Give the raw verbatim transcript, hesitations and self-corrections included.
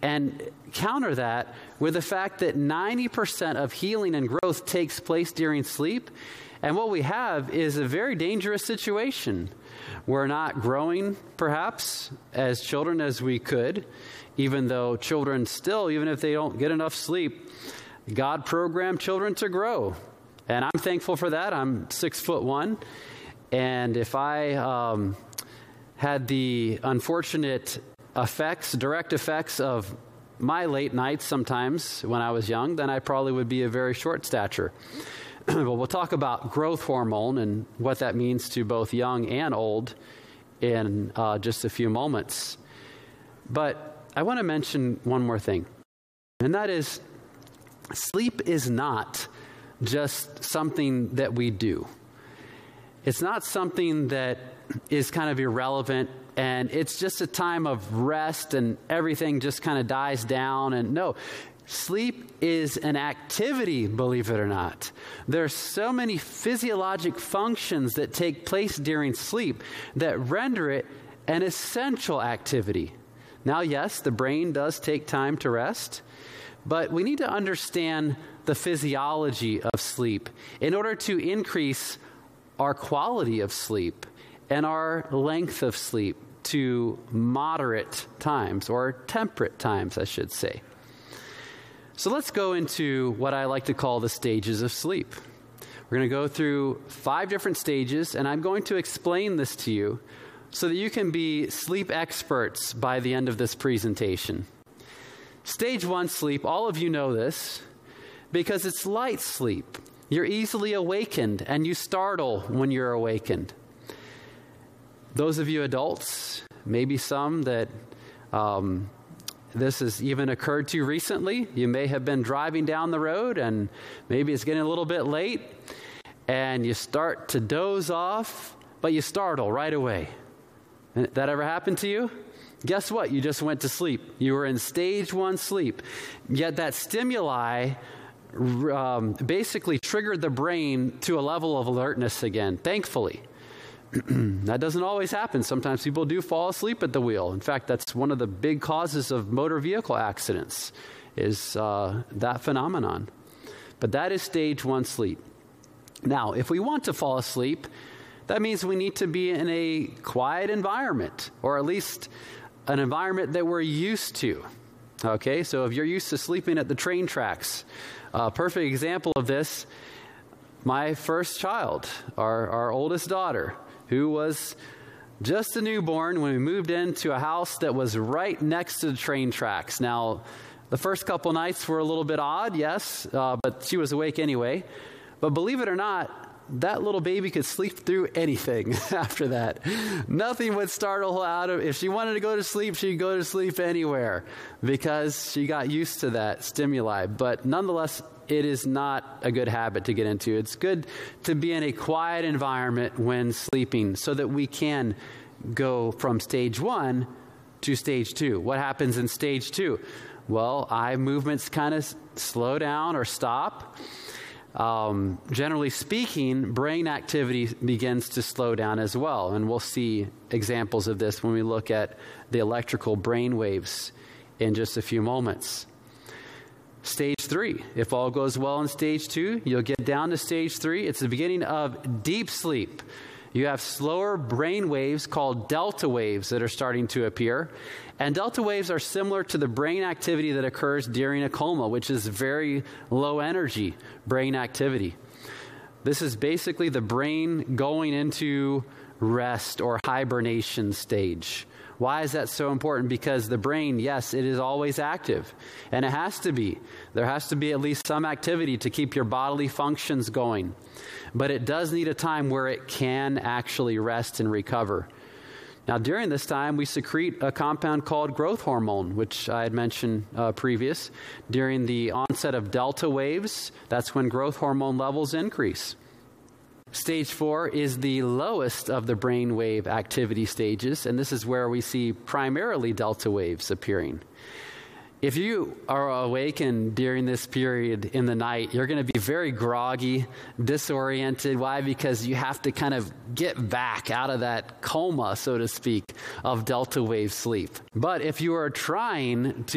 and counter that with the fact that ninety percent of healing and growth takes place during sleep. And what we have is a very dangerous situation. We're not growing, perhaps, as children as we could, even though children still, even if they don't get enough sleep, God programmed children to grow. And I'm thankful for that. I'm six foot one. And if I um, had the unfortunate effects, direct effects of my late nights sometimes when I was young, then I probably would be a very short stature. Well, we'll talk about growth hormone and what that means to both young and old in uh, just a few moments. But I want to mention one more thing, and that is sleep is not just something that we do. It's not something that is kind of irrelevant and it's just a time of rest and everything just kind of dies down. And no, sleep is an activity, believe it or not. There's so many physiologic functions that take place during sleep that render it an essential activity. Now, yes, the brain does take time to rest, but we need to understand the physiology of sleep in order to increase our quality of sleep and our length of sleep to moderate times, or temperate times, I should say. So let's go into what I like to call the stages of sleep. We're going to go through five different stages, and I'm going to explain this to you so that you can be sleep experts by the end of this presentation. Stage one sleep, all of you know this, because it's light sleep. You're easily awakened, and you startle when you're awakened. Those of you adults, maybe some that um, this has even occurred to recently, you may have been driving down the road, and maybe it's getting a little bit late, and you start to doze off, but you startle right away. That ever happened to you? Guess what? You just went to sleep. You were in stage one sleep. Yet that stimuli um, basically triggered the brain to a level of alertness again, thankfully. That doesn't always happen. Sometimes people do fall asleep at the wheel. In fact, that's one of the big causes of motor vehicle accidents, is uh, that phenomenon. But that is stage one sleep. Now, if we want to fall asleep, that means we need to be in a quiet environment, or at least an environment that we're used to. Okay, so if you're used to sleeping at the train tracks, a perfect example of this, my first child, our, our oldest daughter, who was just a newborn when we moved into a house that was right next to the train tracks. Now, the first couple nights were a little bit odd, yes, uh, but she was awake anyway. But believe it or not, that little baby could sleep through anything after that. Nothing would startle her out of, if she wanted to go to sleep, she'd go to sleep anywhere because she got used to that stimuli. But nonetheless, it is not a good habit to get into. It's good to be in a quiet environment when sleeping so that we can go from stage one to stage two. What happens in stage two? Well, eye movements kind of slow down or stop. Um, generally speaking, brain activity begins to slow down as well. And we'll see examples of this when we look at the electrical brain waves in just a few moments. Stage three. If all goes well in stage two, you'll get down to stage three. It's the beginning of deep sleep. You have slower brain waves called delta waves that are starting to appear. And delta waves are similar to the brain activity that occurs during a coma, which is very low energy brain activity. This is basically the brain going into rest or hibernation stage. Why is that so important? Because the brain, yes, it is always active, and it has to be. There has to be at least some activity to keep your bodily functions going. But it does need a time where it can actually rest and recover. Now, during this time, we secrete a compound called growth hormone, which I had mentioned uh, previous. During the onset of delta waves, that's when growth hormone levels increase. Stage four is the lowest of the brainwave activity stages, and this is where we see primarily delta waves appearing. If you are awakened during this period in the night, you're going to be very groggy, disoriented. Why? Because you have to kind of get back out of that coma, so to speak, of delta wave sleep. But if you are trying to